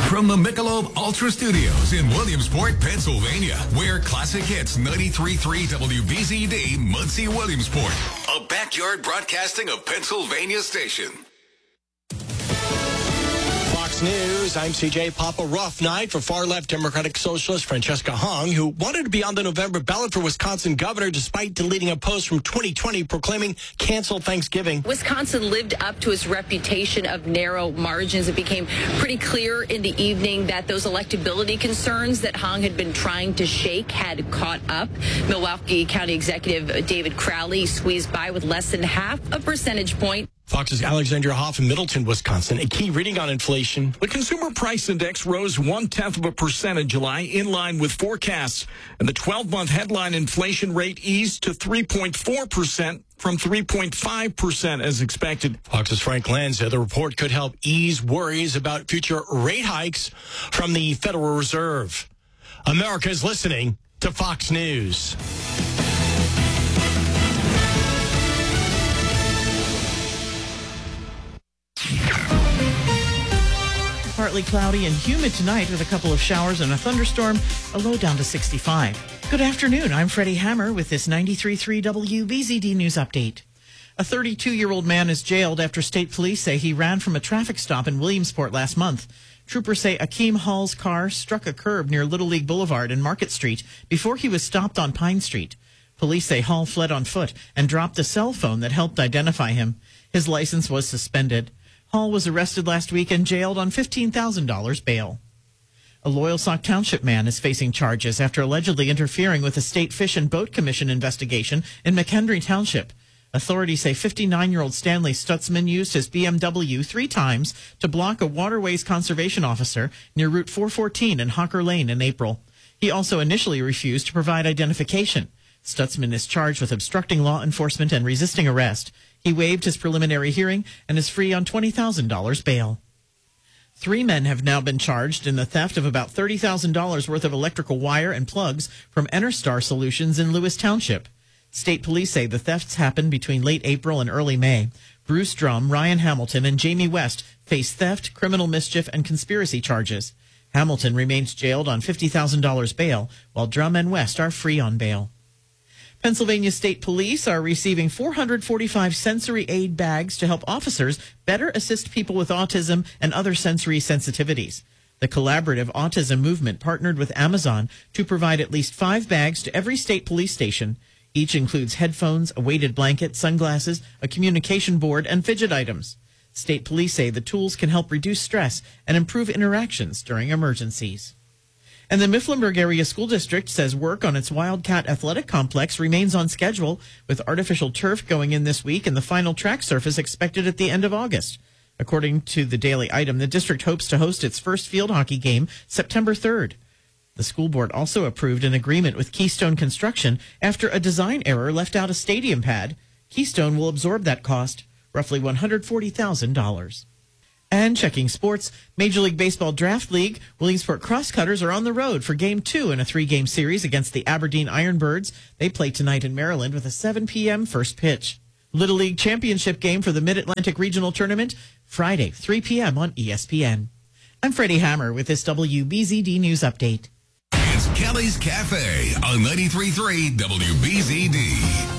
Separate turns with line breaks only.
From the Michelob Ultra Studios in Williamsport, Pennsylvania, where classic hits 93.3 WBZD, Muncie, Williamsport. A backyard broadcasting of Pennsylvania station.
Fox News, I'm CJ Papa. Rough night for far-left Democratic Socialist Francesca Hong, who wanted to be on the November ballot for Wisconsin governor despite deleting a post from 2020 proclaiming cancel Thanksgiving.
Wisconsin lived up to its reputation of narrow margins. It became pretty clear in the evening that those electability concerns that Hong had been trying to shake had caught up. Milwaukee County Executive David Crowley squeezed by with less than half a percentage point.
Fox's Alexandria Hoff in Middleton, Wisconsin. A key reading on inflation.
The Consumer Price Index rose 0.1% in July, in line with forecasts. And the 12-month headline inflation rate eased to 3.4% from 3.5% as expected.
Fox's Frank Lanza. The report could help ease worries about future rate hikes from the Federal Reserve. America is listening to Fox News.
Partly cloudy and humid tonight with a couple of showers and a thunderstorm, a low down to 65. Good afternoon. I'm Freddie Hammer with this 93.3 WBZD News Update. A 32-year-old man is jailed after state police say he ran from a traffic stop in Williamsport last month. Troopers say Akeem Hall's car struck a curb near Little League Boulevard and Market Street before he was stopped on Pine Street. Police say Hall fled on foot and dropped a cell phone that helped identify him. His license was suspended. Hall was arrested last week and jailed on $15,000 bail. A Loyalsock Township man is facing charges after allegedly interfering with a state fish and boat commission investigation in McHenry Township. Authorities say 59-year-old Stanley Stutzman used his BMW 3 times to block a waterways conservation officer near Route 414 in Hawker Lane in April. He also initially refused to provide identification. Stutzman is charged with obstructing law enforcement and resisting arrest. He waived his preliminary hearing and is free on $20,000 bail. 3 men have now been charged in the theft of about $30,000 worth of electrical wire and plugs from Enerstar Solutions in Lewis Township. State police say the thefts happened between late April and early May. Bruce Drum, Ryan Hamilton, and Jamie West face theft, criminal mischief, and conspiracy charges. Hamilton remains jailed on $50,000 bail, while Drum and West are free on bail. Pennsylvania State Police are receiving 445 sensory aid bags to help officers better assist people with autism and other sensory sensitivities. The collaborative autism movement partnered with Amazon to provide at least 5 bags to every state police station. Each includes headphones, a weighted blanket, sunglasses, a communication board, and fidget items. State police say the tools can help reduce stress and improve interactions during emergencies. And the Mifflinburg Area School District says work on its Wildcat Athletic Complex remains on schedule, with artificial turf going in this week and the final track surface expected at the end of August. According to the Daily Item, the district hopes to host its first field hockey game September 3rd. The school board also approved an agreement with Keystone Construction after a design error left out a stadium pad. Keystone will absorb that cost, roughly $140,000. And checking sports, Major League Baseball Draft League, Williamsport Crosscutters are on the road for Game 2 in a 3-game series against the Aberdeen Ironbirds. They play tonight in Maryland with a 7 p.m. first pitch. Little League Championship game for the Mid-Atlantic Regional Tournament, Friday, 3 p.m. on ESPN. I'm Freddie Hammer with this WBZD News Update.
It's Kelly's Cafe on 93.3 WBZD.